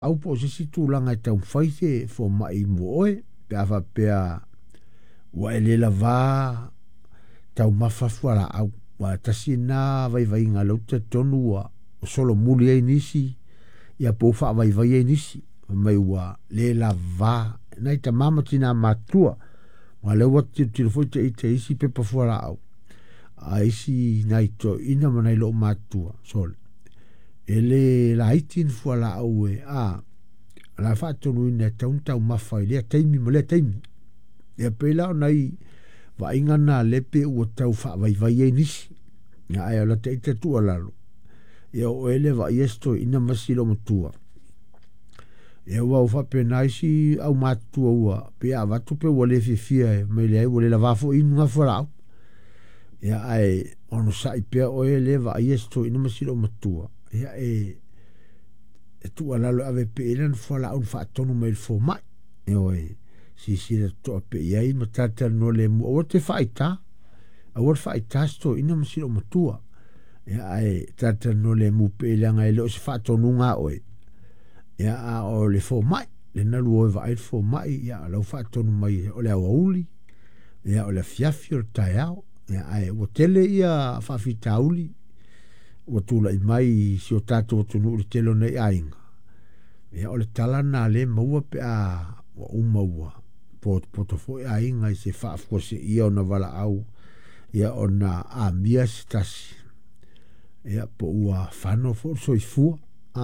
au po si tūlanga tau whaise fo mai mo oe, pe awa pea wa ele la vā tau mawhawhara au, wa tasi nā vai vai ngā lauta tonu wa o solo muli e nisi, ia po wha vai vai e nisi, mai wa le la vā, nai ta mama tina matua, wa le wati tilofoi te ite isi pepa whara au, a isi nai to ina manai lo matua, sole. Ele la itin whara au e, la whaatonu ina tau mawhai, lea teimi mo lea teimi, ia pēla o nai, wa inga nā lepe ua tau wha vai vai e nisi, nga ai ala te ita tua lalo, ia o ele wa iesto ina masilo matua, ia wau whape naisi au matua ua, pe a watu pe wale fia e, mai lea wale la wafo inu nga wharau, ia ai ono sai pea o ele wa iesto ina masilo matua, ia e tua lalo ave pe elan wharau whaatonu mai fo mai, ia oe, si le toa pe iai matata no le mu o te whaita a o whaita sto ina masiro matua ia ai tata no le mu pe langa e leo se whaatonu ngā oe ia a o le fo mai le nalu oe vai fo mai ia lau whaatonu mai o le awauli ia o le fiafi o le tai au ia ai o tele ia whawhita uli o tula i mai si o tato o tunu le telo nei ainga ia o le talana le maua pe a o umaua poto foi a inga i se whaafua se ia o na wala au ia o na a mia stasi ia po ua whano fo so i fua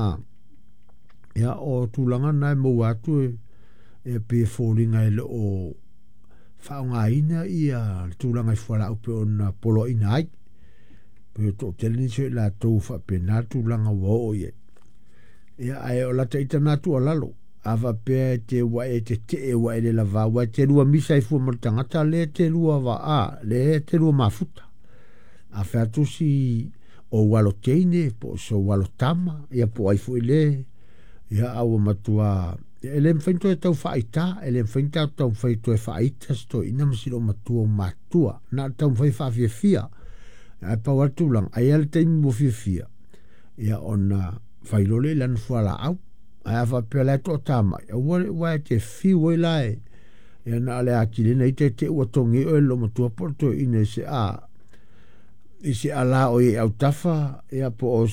ia o tūlanga nai mau atu e pe fōringa e le o whaonga ina ia tūlanga i whala upe o na polo ina ai pe o tō teleni se la tau whape nā tūlanga wao ia ai o lata ita nā tu alalo ava pe te wa e te wa ele la va wa te lua misa i fu mo tangata le te lua va le te lua mafuta a fa tu si o walo teine po so walo tama ia po ai fu ile ia au matua ele mfento tau faita ele mfento tau faito e faita sto ina msilo matua na tau fa fia a pa watu lang ai al te mo fia ia ona failole lan fuala au a fa pela to tama wa te fi we lai e na le akile nei te o tongi o lo mo tu porto ine se isi ala o e au tafa e po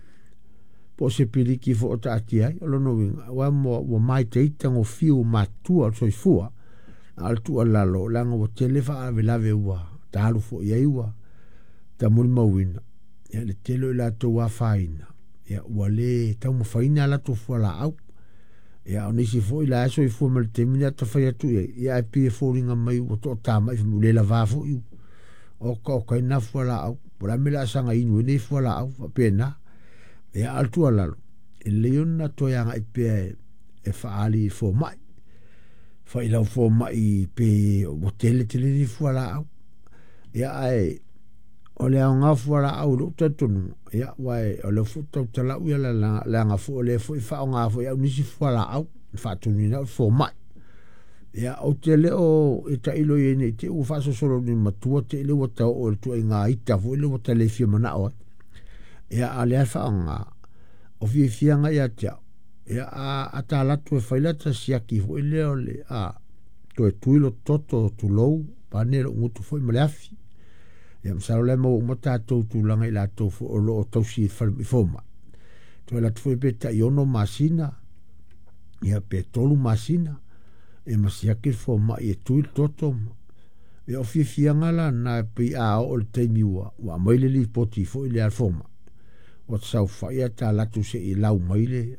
se piliki fo ta atia lo no wa mo mai te tango fiu matua so fua al tu ala lo langa o telefa ave lave wa talu fo ye wa ta mul mawina ya le telo la to wa faina ia wale tau mawhaina la to fuala au ia o nisi fo ila aso i fua mal temina ta whai atu ia e pia fōringa mai o to tama i whamule la vāfo iu o ka ina fuala au pora mela asanga inu ene fuala au pena ia altua lalo e leona toianga i pia e whaali fo mai whailau fo mai pe o tele ni fuala au ia ai o le au ngā fuara au lo tatonu ia wai o le futa utala ua la ngā fu o le fu i wha o ngā fu ia unisi fuara au whaatonu ina fo mai ia o te leo e ta ilo i ene te u whaso solo ni matua te ile wata o le tua i ngā ita fu ile wata le fia mana o ia a le alfa o ngā o fia fianga ia tia ia a ta latu e whailata siaki fu ile o le to e tuilo toto tu lou panero ngutu fu i maleafi ia msaro le mo tātou tūlanga i lātou fo o loo tausi i foma. Toi la tufoi pe ta iono masina, ia pe tolu masina, e masiakir foma i e tui toto. E o fianga la na pe a o le teimi wa maile li poti fo i le al foma. O tsau whaia ta latu se i lau maile,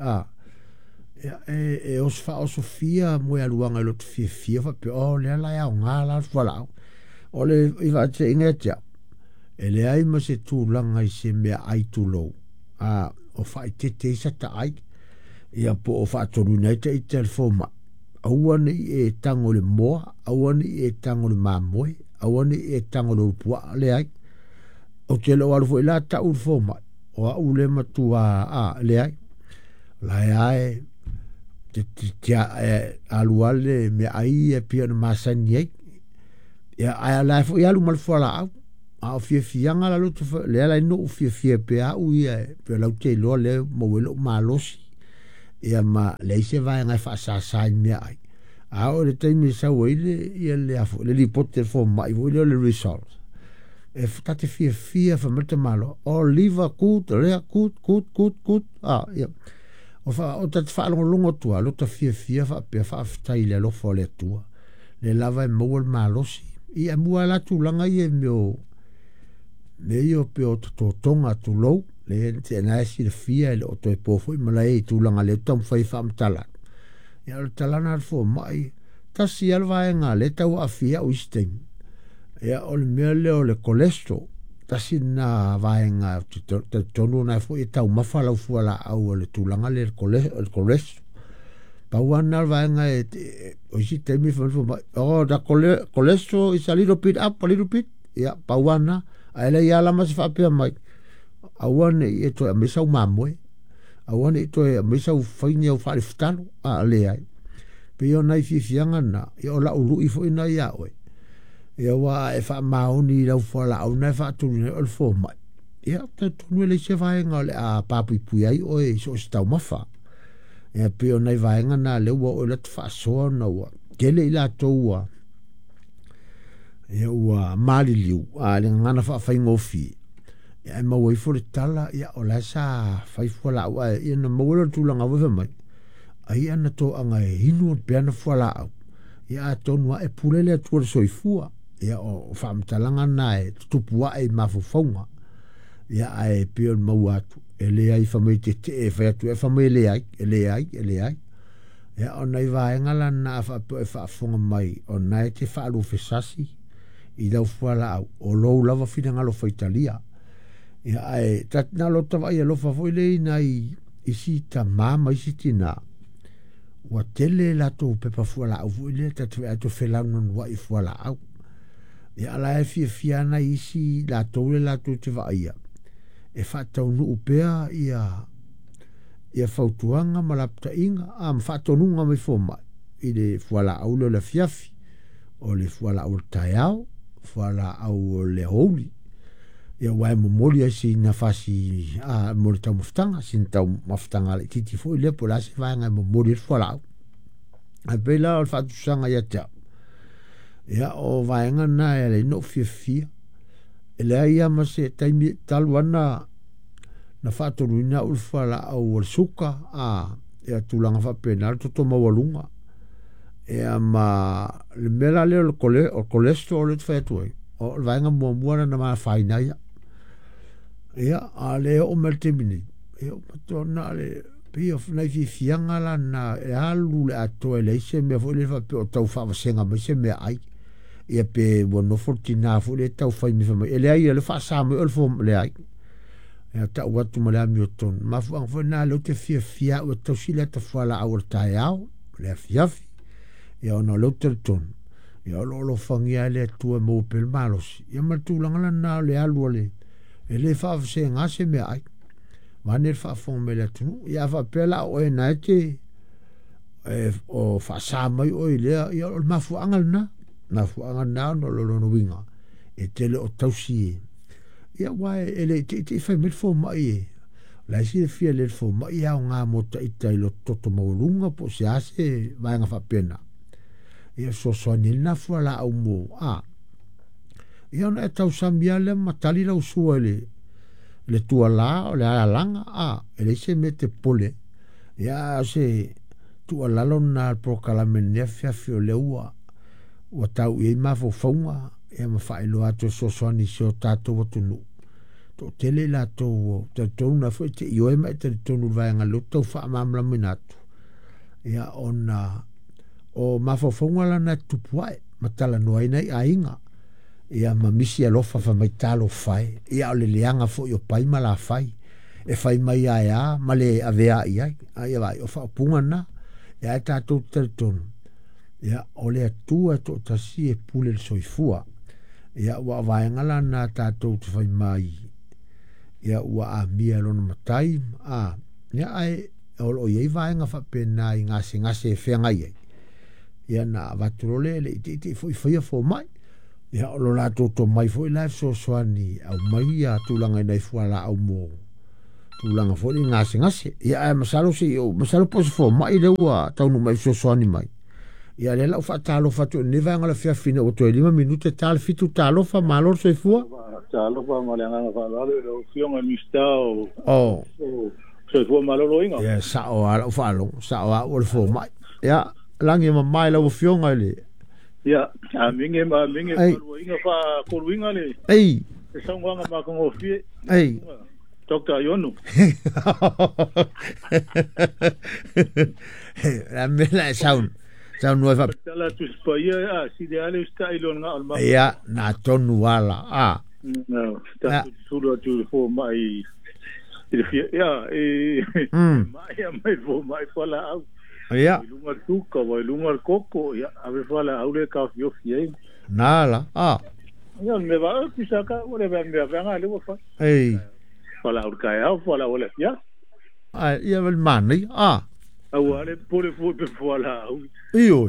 e os fa o sofia mo e aluanga i lotu fia fa pe o le ala ia o ngā la fualau. O le i va te inga tia. E le ai ma se tūlanga i se mea ai tūlou. O whai te sa ta ai. Ia po o whaatoru nei te i telefoma. Aua ni e tango le moa, aua ni e tango le mamoe, aua ni e tango le upua le ai. O te lo alufo i la ta ulfoma. O a ule matua le ai. Lai ai te aluale me ai e pia na masani ai. Ia ai la fo ia lu mal fo la a fianga la lutu le ala no fia pe a u ia pe la te lo le mo lo malosi ia ma leise vai ngai fa sa sai me ai a o le taimi sa wele ia le afo le ripote fo mai vo le result e tate fia fa mata malo o liva kut le kut ia o fa o tat fa longo tua lo ta fia fa pe fa tai le lo fo le tua le lava e mo malosi ia mua la tu langa ia me pe o to tonga tu lo le te na si le fia le o to po foi mala e tu langa le tom fai fa mtala ia le talana fo mai ta si alva nga le tau a fia o stem ia o le mele o le cholesterol ta si na vaenga te tonu na fo e tau mafala fuala au le tu langa le cholesterol pa wana vaenga o stem fo mai o da cholesterol is a little bit up a little bit ia pa wana ele ia la mas fa pe mai awane e to me sa mamwe awane to me sa faini o fa ftalo a le ai pe yo nai fianga na yo la ulu i fo ina ya we yo wa e fa mauni la fo la o na fa tu ne o fo mai ya ta tu le se va nga le a papi pu ai o e so sta ma fa e pe yo nai va nga na le o le fa so na wa kele ila to wa wa mali liu a le ngana fa fa ngofi e ma wai fo le tala ia o la sa fai fo la wa e na mo le tu langa wa mai ai ana to anga e hinu pe ana fo la ia to no e pulele tu so ifua ia o fa mtalanga na e tupua e mafufonga ia ai pe ma watu ele ai fa mai te e fa tu e fa mai ele ai ia o nei va ngala na fa e fa fonga mai o nei te fa lu fesasi i dau fo la o lo lava fina ngalo fa Italia ia ai tat na lo tava ia lo fa foi le nai isi ta mama isi tina wa tele la to pe pa fuala au le tat ve to fela non wa i fuala au ia la e fia na isi la to le la to te va ia e fa ta nu upea ia fautuanga malapta inga am fa to nunga me foma i le fuala au le fiafi o le fuala au taiao fuala au le holy ia wai mo moli si na fasi a mo ta muftanga sin ta muftanga le titi fo le pola se va nga mo moli fola a bela o fa tu sanga ia ta ia o vai nga na le no fia ele ia ma se taimi talwana na fa to ruina ul fola au suka a ia tulanga fa penal to ma walunga ia ma le mela le o cholesterol le fa tu o vai nga mo mo na ma fa ina ia ale o meltemini e o matona le pe of na fianga la na e alu le ato ele se me vo le fa pe o tau fa senga me se me ai e pe bueno fortina vo le tau fa mi fa ele ai le fa sa me o fo le ai e ta watu mo le mi o ton ma fo na le te fia o tau sila ta fa la au tai au le fiafi e ona lo te ton e o lo fangia le tu mo pel malos e ma tu langa na le alu le ele fa se ngase me ai vanir fa fon me le tu ia fa pela o e naite o fa sa mai o ile ia o mafu angal na fu angal na no lo winga e tele o tausi ia wai ele te fa me fo mai la si fia le fo mai ia nga mo ta ita lo toto mo lunga po se ase vai nga fa pena ia so nil na fu la au mo ia na e tau sambia le matali la usua le tua la o le alanga ele se mete pole ia se tua lalo na proclamene fia fio le ua o tau i mafo fonga e ma fai lo ato sosoni se o tato watunu to tele la to na foi te io e ma te tonu vai nga lo to fa mamla minatu ia ona o mafo fonga la na tupuai matala no ai nei ainga ia mamisi alofa fa mai talo fai ia o le leanga fo yo pai mala fai e fai mai ia ma le avea ia vai o fa punga na ia ta to terton ia o le tua to tasi e pule le soifua ia wa vai ngala na ta to fai mai ia wa a mia lona matai ia ai o ye vai nga fa pena ngase fenga ia na vatrole le ti fo mai ia o lo lato to mai foi live so soani au mai a tulanga nei fuala au mo Tulanga foli ngase. Ia masalo si masalo pos fo mai le ua tau no mai so ani mai. Ia le la fa talo fa tu ni va ngala fia fina o to 5 minute tal fitu talo fa malor so fua. Talo fa malanga fa la le fiona mistao. Oh. So fua malor inga. Ia sa o ala fa lo sa o fo mai. Ia langi ma mai la o fiona le. Ia minge ma inga fa ko winga le. Ei. Sa nganga ma ko fie. Ei. Dr. Yonu. La mela sound. Sound nueva. Tala tu spaya si de ale sta ilon nga alma. Ya na tonu wala. No, ta tu tu fo mai. Ya mai fo mai fala au. Ya. Lungar tuka wa lungar koko ya ave fala au le ka fio fie. Nala. Ya me va pisaka o le va me va le wa fa. Ei. Fala urkaya fala wala ya ia vel mani awale pole fala io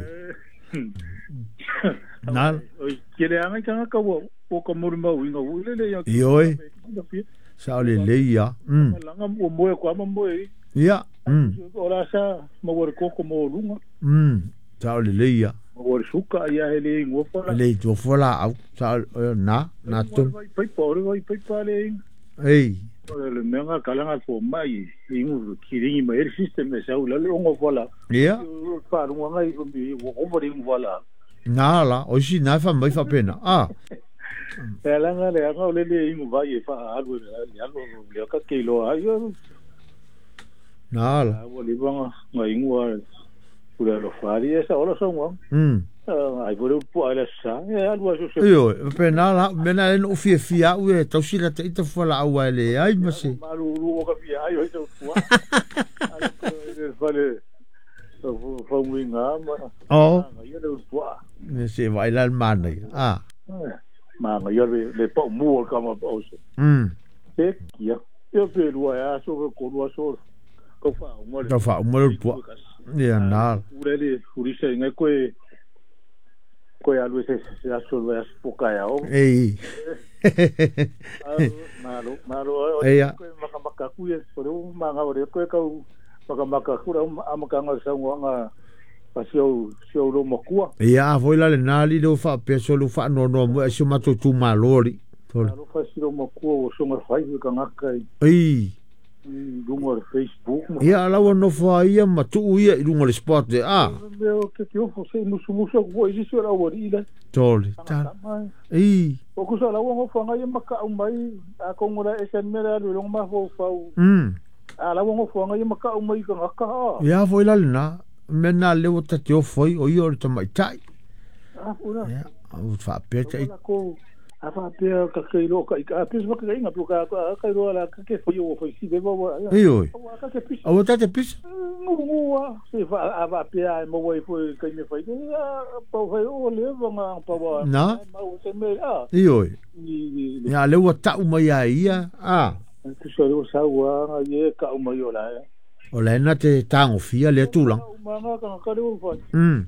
nal kile anga kanga ka wo ko murma winga wule ya io sa le leia langa mo ko mo ia ora sa mo wor ko mo lunga sa le leia mo wor suka ya hele ngo fala le jo fala au sa na ton pai pore vai pai pale ei le menga kalanga fo mai ingu kiringi mai system sa ula le ngo vola ia fa lu ngai ko mi wo mo ring vola nala o si na fa mai fa pena kalanga le ngo le ingu vai fa alu le alu le ka kilo ayo nala wo le banga ngai ingu ula lo fari esa ola so ngo ai vole po ala sa alu so se io pena la mena en ofia u e tau sila te ita fola au ele ai masi malu lu ka fia ai so tua ai vale fa winga ma ia le tua ne se vai la mani ma ia le po mu ka ma po so e kia io pe lu ya so ko lu so ko fa mo po ia na ule uri se ngai ko ya lu se aso va spoka ya o ei malo eia maka ku ye so manga ore ko maka ku ra amaka nga sa nga pasio lo makua ia foi la le nali do fa peso lo fa no mo e mato tu malori lo fa silo makua o so nga fai ka nga kai ei lungo Facebook ia la no fa ia matu ia lungo le sport de meu que eu fosse musu ko isso era o ida toli ta ei o ku sala wo fa nga maka umai a ko ngora esen mera lo ma fo fa ala wo fa nga maka umai ka nga ia foi la na mena le o te foi o io te mai tai una o fa peta afa pe ka kailo ka pes ba ka inga pluka ka ro ala ka ke foi o foi si be bo io ka ke pis o ta te pis no se fa ava pe ai mo voi foi ka me foi pa foi o le va pa ba na ma o se me io ya le o ta mai ia tu so o sa wa ye ka o mai ola o le na te tango fia le tula ma ka ka le o foi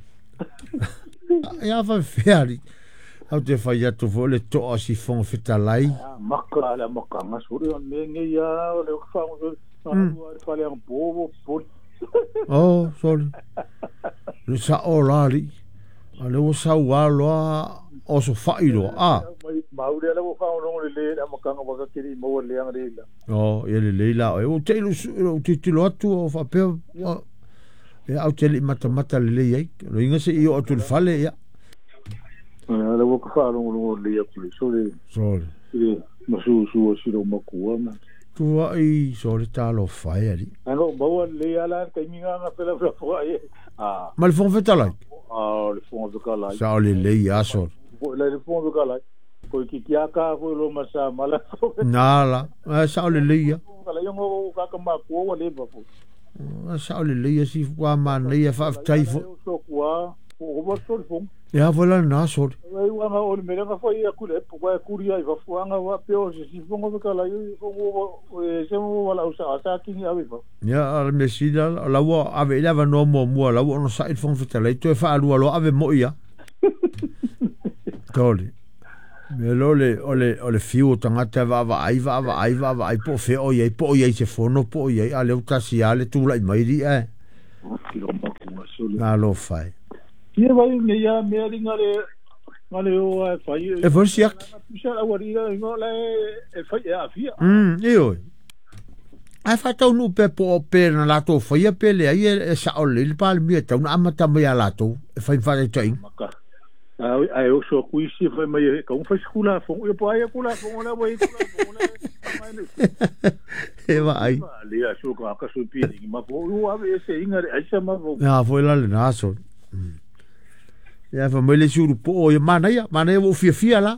ya fa fiari au te fai atu fo le toa si fong fitalai maka la maka ngasuri on me nge ya le fa o fa le un povo oh sorry le sa olari ale o sa walo o so failo ma ure la o fa o le maka nga waka kiri mo le ang le oh ele leila o te lu titilo atu o fa pe e au te mata le ai lo inga se io atu le fale ya la wo ka lo le ya ku sorry masu su si lo makua ma tu ai sorry ta lo fai ali ano ba le ala ka minga nga pela fo ai ma le fon fetala le fon de kala sa le ya so le fon de kala ko ki ka fo lo masa mala nala sa le ya kala yo ngo ka ma ko le ba fo sa le ya si wa man le fa tai fo so kwa o ba so fo ya vola na so ai wanga o le mera fa ia ku le po kwa kuria i va fuanga wa pe o si fongo ka la yo o se mo wala usa asa ki ni ave fa ya al mesida la wa ave la va no mo la wa no sa il fon fetale to fa alu ave mo ia toli Me ole fiu tangata va ai po fe o ye se fono po ye ale utasi ale tu lai mai di na lo fai ia vai me ia me ringa le o fai e forsia sa la waria ngole e fai a fia io ai fa tau nu pe na la to fai pe le ai e sa o le pa mi tau na amata me ala to e fai fa tai ai o so kuisi foi mai ka un faz kula fo eu pai kula fo na vai kula e vai ali a so ka so pi ma fo o ave ese inga ai sa ma fo ya foi la naso ya fa mai le suru po o mana ya o fia la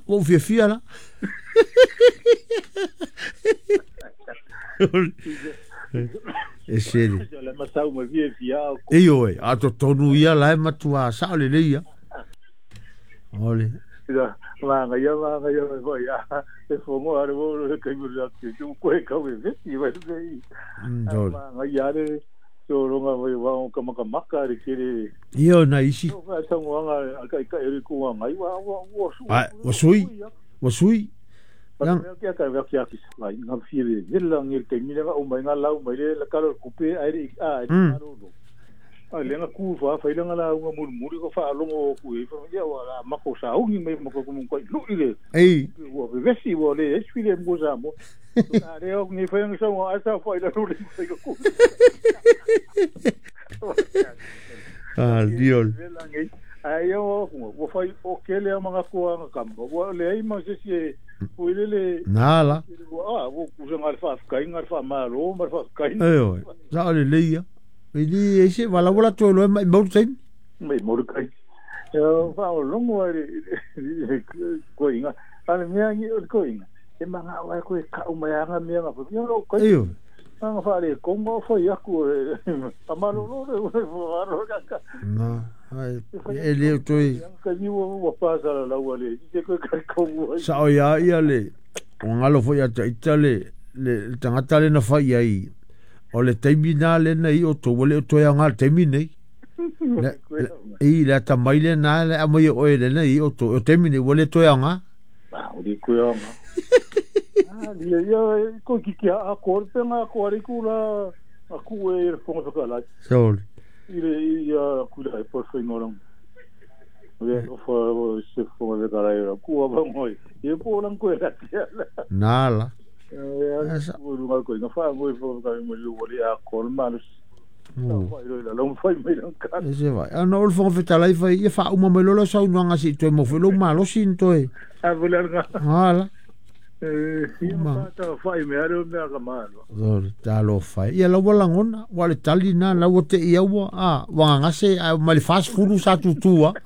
e seri la ma sa ma via fia e yo a to tonu ia la ma tua sa le ia ole ya nga ya ko ya e fo mo ar bo ke ku ya ki tu ko e ka we i va sei nga ya re so ro nga we wa ka maka ri kiri io na isi ka sa mo nga ka e ku nga i wa sui yang kia ka wa kia ki mai nga fie de la ngir ke mi o mai nga lau mai le ka ro ku pe ai ro le nga ku fa fa le nga la nga murmuri ko fa lo ngo ku e fa ya wa ma ko sa u ni me mo ko ko lu ile ei wo ve si wo le es file mo za mo na re o ni fa nga sa wa sa fa ile lu le ko diol ai yo wo fa o ke le ma ko nga kam wo le ai ma se si o ile nala wo ku sa nga fa ka nga fa ma ro ma fa ka ei za le leia Vedi ese wala to lo mai mo sen mai mo kai fa o longo ko inga ale mea ngi ko inga e manga wa ko ka o mai anga mea ko yo ko yo anga fa le kongo fo ya ku amalo lo ro ka no ai ele to ka ni wo pasa la wale se ko ka ko sa o ya le ngalo fo ya itale le tangata le na fa ai o le taimina le nei o to le to ya ngal taimine e la tamaile na le amo o le nei o to taimine le to ya nga o di ku ya nga ya ko ki a ko pe nga ko ri ku la a ku e fo to la so ile ya ku la por fo ngorong le fo se fo de cara era ku ba moi e po lan ko la nala esa uruguay ko no fa moi fo ka mo lu wali a kol malus no fa ilo la long fa mai lan ka ese vai no ul fo fetala i fa i fa uma me lo sa no nga si to mo fo lo malo sin to e a volar nga hala ma ta fa me aro me ka malo ta lo fa ia lo wala ngona wale tali na la wote ia wa wa nga se mal fast food sa tu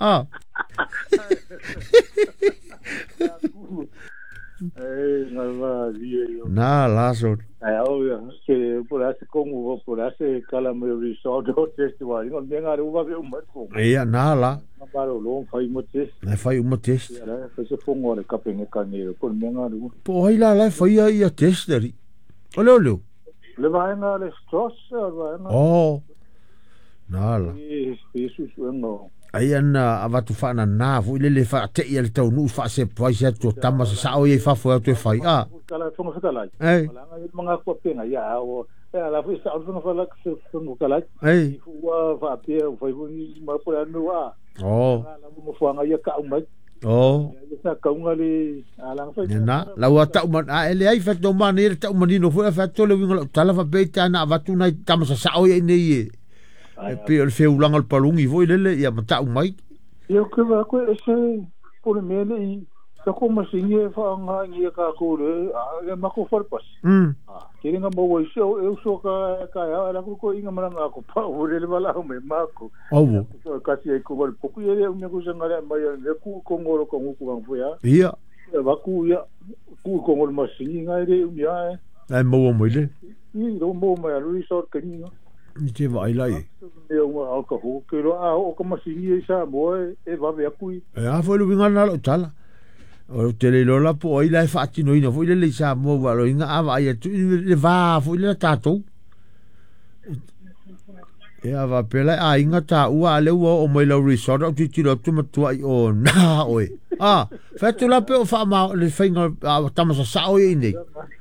na laso obvio que por hace como por hace cala me resort festival no venga ruba que un marco na la para lo fai motes na fai un test era faz fongo de capeng canero por venga ruba po ai la fai ia test deri ololo le vai na le stos vai na na la Jesus no ai ana avatu fa na fu le fa te ia le tau nu fa se poi se to tama sa o ia fa fo to fai kala fongo sa kala wala nga mga ko penga ya o la fu sa fongo fa la se fongo kala fu fa pe fa ni ma po anu la mo fo nga ya ka umai sa ka ungali alang fa na la wa ta uma ele ai fa to mani ta uma ni no fu fa to le winga tala fa be ta na avatu na tama sa o ia nei e pe o feu langa o palungi voi lele ia mata mai eu que va ko ese por mele i sa ko masinge fa nga ngi ka ko le a ma ko for pas kiri nga mo so eu so ka ala ko inga maranga ko pa o le bala me ma ko so ka si ko bol poku ye me ko sanga mai le ku ko ngoro ko ku bang fu ya ia va ku ya ku ko ngoro masinge nga re ya ai mo mo le i do mo ma lu so ka ni ni te vai lai e o alcohol que o como singi sa mo e va ver kui foi lu vinga na lo tala o te le lola po ai lai fati no ina foi le sa mo va lo inga ava ia tu le va foi le tato Ia va pela a inga ta ua le ua o mai lau resort au titilo tu matua i o na oe. Fetu la pe o wha ma le whainga tamasa sa oe i nei.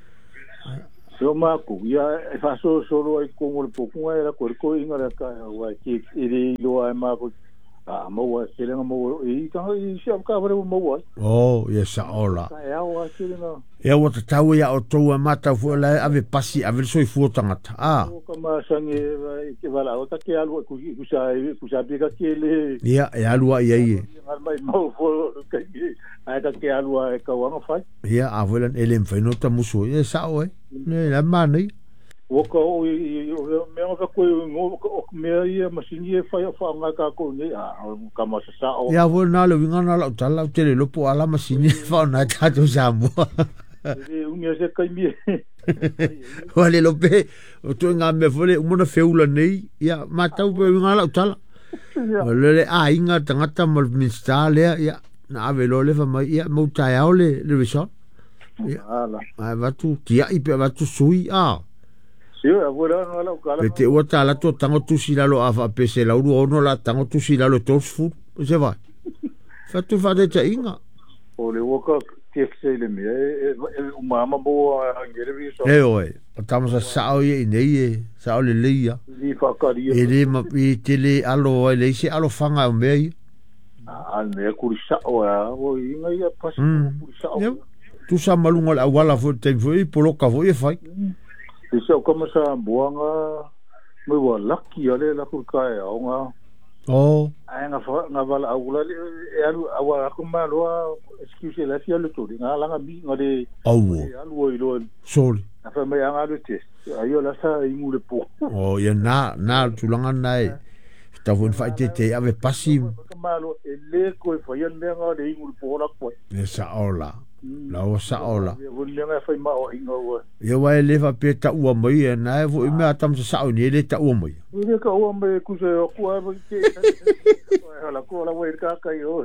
So mako ia e fa so solo ai ko mo pokunga era ko inga ra ka wa ki iri lo ai mako mo wa selenga mo i ka i se ka vre mo wa ia sa ola ia wa selenga ia wa tau ia o tou mata fu la ave pasi ave so i fu tangata ko ma sange ke vala o ta ke algo ku sa bi ka ke le ia e alua ia ia mai mo fo ka ai ka ke alua e ka wa fa ia avelan elem fa no ta muso ia sa oe ne la mani woka o me o ko me ia masini e fa nga ka ko ni ka ma sa o ia vo na le vinga na la tala o tele lopo ala masini fa na ta to samu e unga se kai mi wale lope o to nga me fole mo na feula nei ia mata o vinga la tala le a inga tangata mo minstale ia na ave lo le fa mai ia mo tai ole le resort ala va tu kia i pe va tu sui si a vola no la kala pe te o tala to tango tu si la lo ava pe se la u no la tango tu si la lo tos fu se va fa tu fa de ta inga o le woka ke se le me o mama bo ngere vi so oe estamos a sao i nei sao le leia ni fa kari e le ma pi tele alo le se alo fanga o me al me ku sa o inga ia pas ku sa tu sa malunga la wala fo te fo i polo ka fo e fai Isso como sa buanga mo wa lucky ale la ku ka e nga ai nga vala aula e alu awa ku ma lo excuse la fia le tori nga la nga bi nga de alu i lo sorry fa me nga le test ayo la sa i mu le po ia na tu langa nai ta von fai te ave pasi ma lo e le ko e fa ia me nga de i mu le po la ko esa ola la o sa ola ia wa ele va pe ta ua mai na e vo me atam sa o ni le ta ua mai ile ka ua mai ku se ku a ke ala ko la wa ka ka yo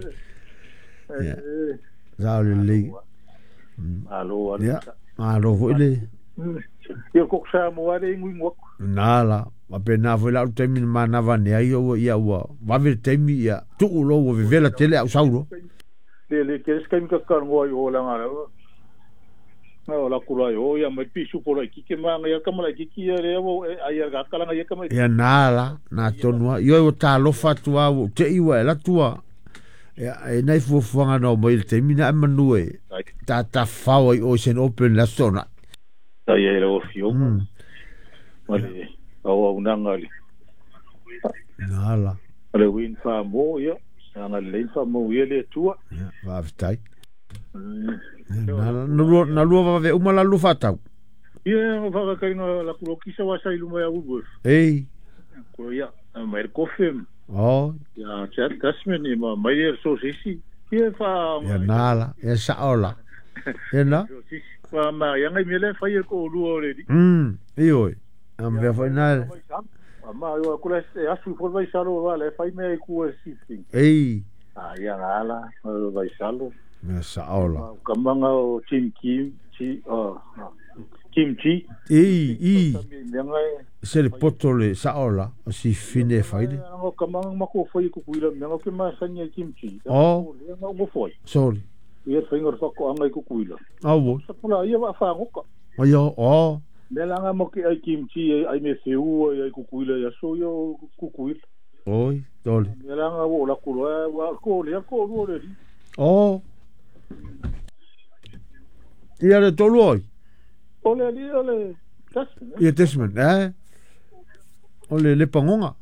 za le alo ya alo vo ile ia ko sa mo ale ngui mo na la ma pe na vo la te min ma na va ne ai o ia wa va ver te mi ia tu lo vo vela tele au sauro le que es que me cacar ngoi o la ngara no la kula yo ya me pisu por aquí que ma ya kama la kiki ya le o ai ga kala ya kama ya nala na tonua yo ta lo fatua te iwa la tua ya e nai fu fanga no mo il termina manue ta fa o sen open la zona ta ya lo fio vale o unangali nala le win fa mo ya ana le fa mo ele tua va vitai na lu va ve uma la lu fata va ka ina la kulokisa wa sai lu mai abu ko ya mai kofem ya chat kasmeni ma mai so sisi fa ya nala ya saola ena fa ma ya ngai mele fa ye ko lu ole io am ve final ma yo kula asu por vai salo vale fai me ku sifting ya ala vai salo me saola kamanga o kimchi se le potole saola si fine fai ngo kamanga mako foi ku kuila me ngo ke ma sanya kimchi ngo foi sorry ye fingor fa ko angai ku kuila wo sapula ye va fa ngo yo Melanga mo ki ai kimchi ai me feu ai kukuila ya so yo kukuila. Oi, dole. Melanga wo la kulo wa ko le le. Ia le tolu oi. Ole. Ia tesmen, Ole le pangonga.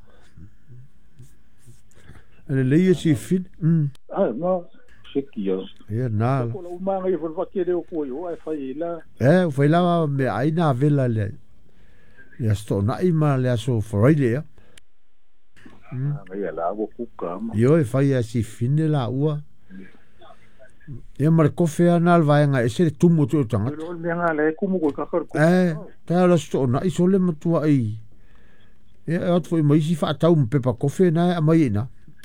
Le ia si fin. No. Sekia. Ia na. Ko la uma ngai for fakere o ko yo ai fai la. Fai la me ai na vela le. Ya sto na ima le aso Friday. Ia la go kuka. Yo fai asi fine la ua. Ia mar kofe anal vai nga ese tumu tu tanga. Lo le nga le kumu ko ka kar. Ta la sto na iso le matua ai. Ia at foi mai si fa tau pepa kofe na mai na.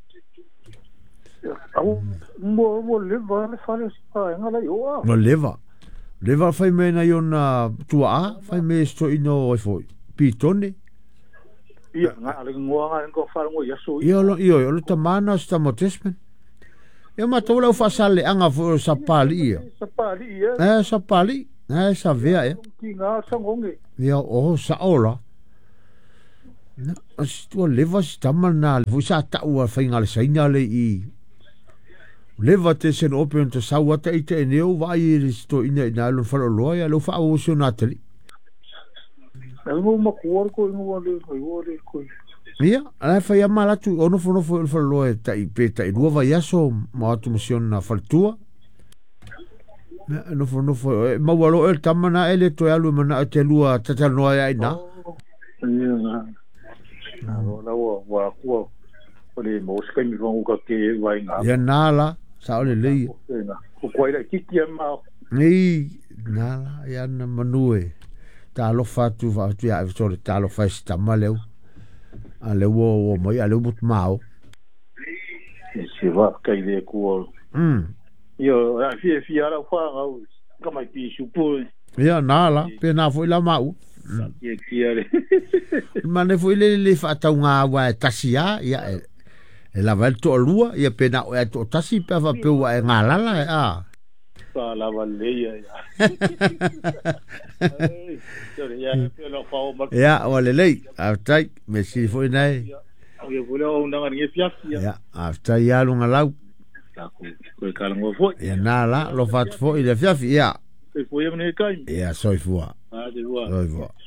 Mo leva le fale sa ngala yo. Mo leva fai me na yo na tua fai me sto ino e foi pitone. ia nga le ngoanga ko fa ngo ya so io lo tamana sta motesmen e ma tola fa sale anga fo sapali sapali sa vea ki nga sangonge ia o sa ola na sto leva stamana fu sa ta ua fainga le saina le I leva te sen open to sa wata ite neo vai sto ina lo fa lo loia lo fa o so natali ngo ma ko le ko ia ala fa ia mala tu ono fo fa lo e tai peta I nuova yaso ma tu mission na faltua no fo ma walo el tamana ele to alu mana te lua tata no ai na ia na la wa ko le mo skai mi ko ke vai nga ia nala sa ole le ko ko ira kiki ma nei nala ia na manue ta lo fa tu va tu ya so ta lo fa sta maleu ale wo mo ale but mau se va kai de ko io a fi ara fa au kama pi supu ia nala pe na foi la mau ki ale mane foi le fa ta nga wa tasia ia e la val to lua ia pe na o to tasi pe va pe wa ngalala a pa la valeia ya o le lei a tai me si foi nai ia vole o nanga ngi fiafi ya a tai ya lunga lau ko kalango foi ya nala lo fat foi le fiafi ya foi me kai ya soi fua ah de voix soi fua